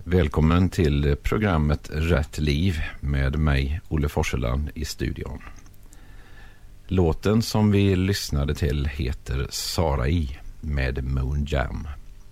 Välkommen till programmet Rätt liv med mig, Olle Forseland, i studion. Låten som vi lyssnade till heter Sarai med Moon Jam.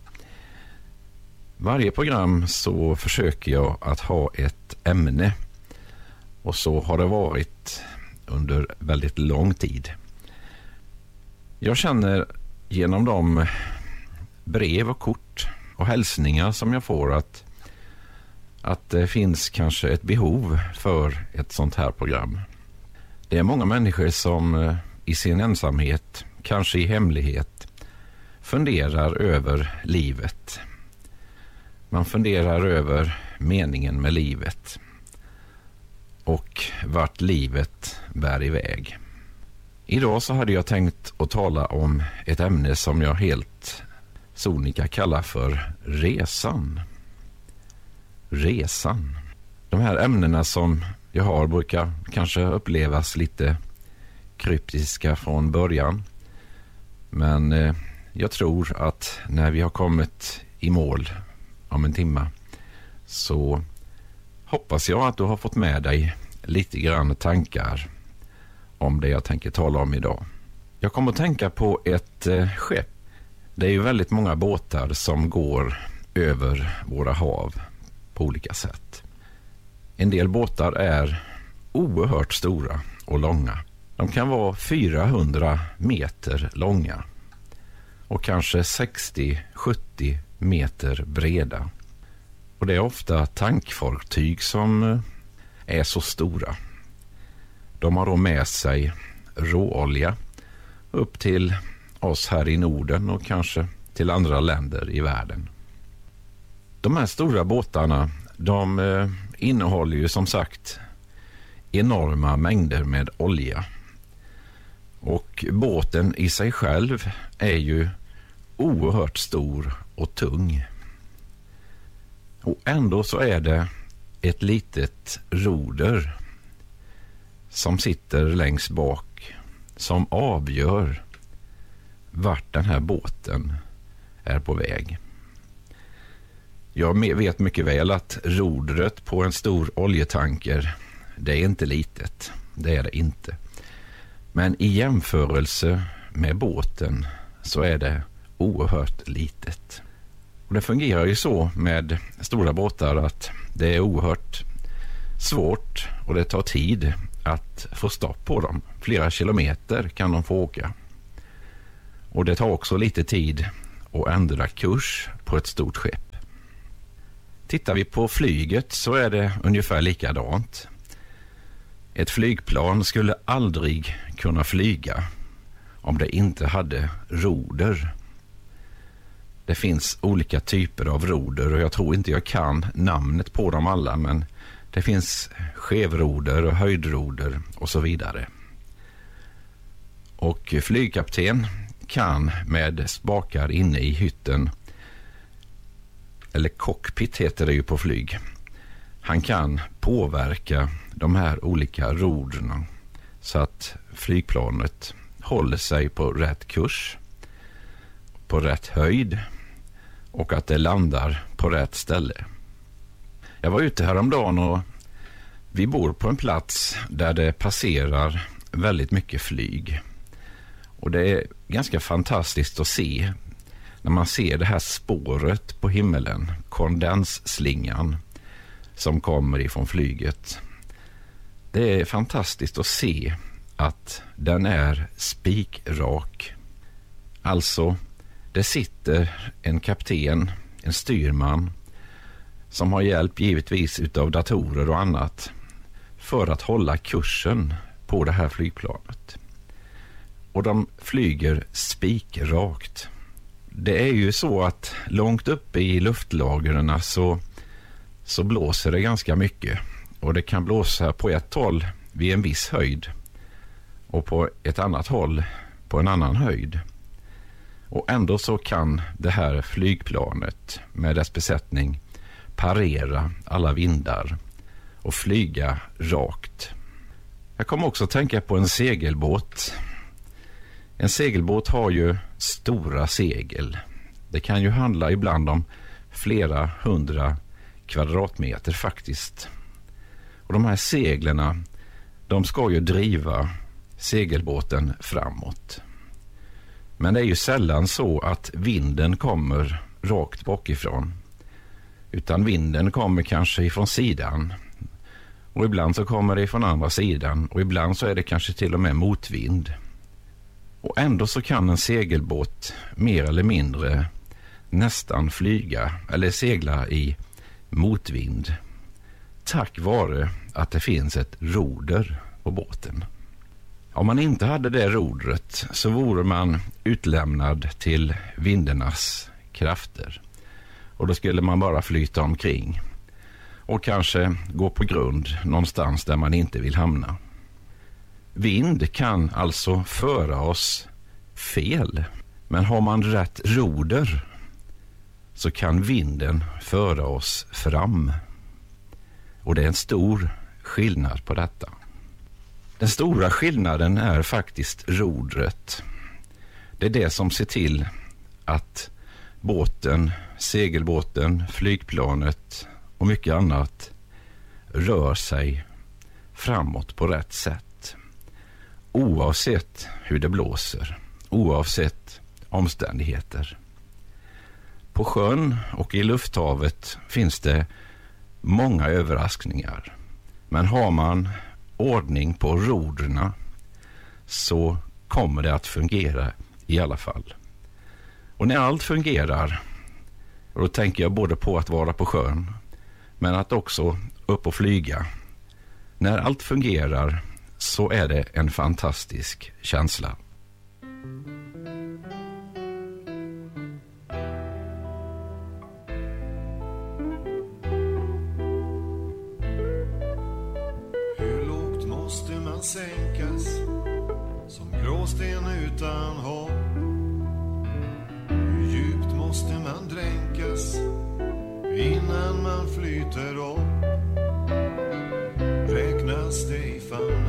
Varje program så försöker jag att ha ett ämne, och så har det varit under väldigt lång tid. Jag känner genom de brev och kort och hälsningar som jag får att det finns kanske ett behov för ett sånt här program. Det är många människor som i sin ensamhet, kanske i hemlighet, funderar över livet. Man funderar över meningen med livet och vart livet bär iväg. Idag så hade jag tänkt att tala om ett ämne som jag helt sonika kallar för resan. Resan. De här ämnena som jag har brukar kanske upplevas lite kryptiska från början. Men jag tror att när vi har kommit i mål om en timme så hoppas jag att du har fått med dig lite grann tankar om det jag tänker tala om idag. Jag kommer att tänka på ett skepp. Det är ju väldigt många båtar som går över våra hav på olika sätt. En del båtar är oerhört stora och långa. De kan vara 400 meter långa och kanske 60-70 meter breda. Och det är ofta tankfartyg som är så stora. De har då med sig råolja upp till oss här i Norden och kanske till andra länder i världen. De här stora båtarna, de innehåller ju som sagt enorma mängder med olja. Och båten i sig själv är ju oerhört stor och tung. Och ändå så är det ett litet roder som sitter längst bak som avgör vart den här båten är på väg. Jag vet mycket väl att rodret på en stor oljetanker, det är inte litet. Det är det inte. Men i jämförelse med båten så är det oerhört litet. Och det fungerar ju så med stora båtar att det är oerhört svårt och det tar tid att få stopp på dem. Flera kilometer kan de få åka. Och det tar också lite tid att ändra kurs på ett stort skepp. Tittar vi på flyget så är det ungefär likadant. Ett flygplan skulle aldrig kunna flyga om det inte hade roder. Det finns olika typer av roder och jag tror inte jag kan namnet på dem alla, men det finns skevroder och höjdroder och så vidare. Och flygkapten kan med spakar inne i hytten, eller cockpit heter det ju på flyg, han kan påverka de här olika rodren så att flygplanet håller sig på rätt kurs, på rätt höjd och att det landar på rätt ställe. Jag var ute häromdagen och vi bor på en plats där det passerar väldigt mycket flyg. Och det är ganska fantastiskt att se när man ser det här spåret på himmelen, kondensslingan som kommer ifrån flyget. Det är fantastiskt att se att den är spikrak. Alltså, det sitter en kapten, en styrman, som har hjälp givetvis utav datorer och annat för att hålla kursen på det här flygplanet. Och de flyger spikrakt. Det är ju så att långt uppe i luftlagren så blåser det ganska mycket. Och det kan blåsa på ett håll vid en viss höjd och på ett annat håll på en annan höjd. Och ändå så kan det här flygplanet med dess besättning parera alla vindar och flyga rakt. Jag kommer också att tänka på en segelbåt. En segelbåt har ju stora segel. Det kan ju handla ibland om flera 100 kvadratmeter faktiskt. Och de här seglarna, de ska ju driva segelbåten framåt. Men det är ju sällan så att vinden kommer rakt bakifrån. Utan vinden kommer kanske ifrån sidan. Och ibland så kommer det från andra sidan. Och ibland så är det kanske till och med motvind. Och ändå så kan en segelbåt mer eller mindre nästan flyga eller segla i motvind. Tack vare att det finns ett roder på båten. Om man inte hade det rodret så vore man utlämnad till vindarnas krafter. Och då skulle man bara flyta omkring. Och kanske gå på grund någonstans där man inte vill hamna. Vind kan alltså föra oss fel. Men har man rätt roder så kan vinden föra oss fram. Och det är en stor skillnad på detta. Den stora skillnaden är faktiskt rodret. Det är det som ser till att båten, segelbåten, flygplanet och mycket annat rör sig framåt på rätt sätt. Oavsett hur det blåser, oavsett omständigheter. På sjön och i lufthavet finns det många överraskningar. Men har man ordning på rodren så kommer det att fungera i alla fall. Och när allt fungerar, och då tänker jag både på att vara på sjön men att också upp och flyga. När allt fungerar så är det en fantastisk känsla. Hur lågt måste man sänkas som gråsten utan hopp? Hur djupt måste man dränkas innan man flyter upp? Räknas det i famnen